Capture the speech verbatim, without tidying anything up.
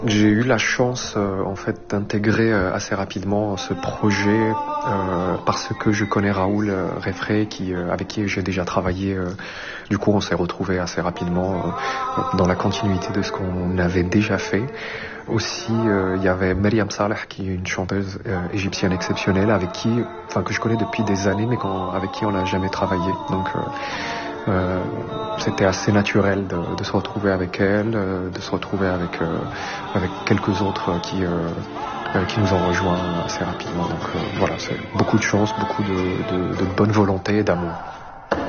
J'ai eu la chance euh, en fait d'intégrer euh, assez rapidement ce projet euh, parce que je connais Raoul euh, Refrey qui euh, avec qui j'ai déjà travaillé. Euh, du coup, on s'est retrouvés assez rapidement euh, dans la continuité de ce qu'on avait déjà fait. Aussi, euh, il y avait Myriam Saleh qui est une chanteuse euh, égyptienne exceptionnelle avec qui, enfin que je connais depuis des années, mais qu'on- avec qui on n'a jamais travaillé. Donc euh, euh, c'était assez naturel de, de se retrouver avec elle, euh, de se retrouver avec, euh, avec quelques autres qui, euh, euh, qui nous ont rejoints assez rapidement. Donc euh, voilà, c'est beaucoup de chance, beaucoup de, de, de bonne volonté et d'amour.